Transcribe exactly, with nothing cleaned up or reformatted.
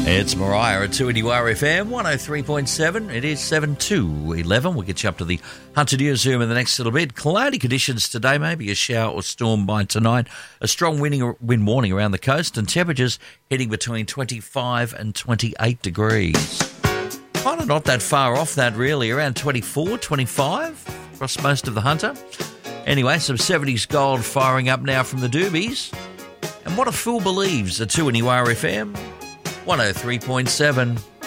It's Mariah at two N U R F M, one oh three point seven. It is seven to eleven. We'll get you up to the Hunter newsroom in the next little bit. Cloudy conditions today, maybe a shower or storm by tonight. A strong winding, wind warning around the coast, and temperatures heading between twenty-five and twenty-eight degrees. Kind of not that far off that, really, around twenty-four, twenty-five across most of the Hunter. Anyway, some seventies gold firing up now from the Doobies. And what a fool believes at two N U R F M, one oh three point seven.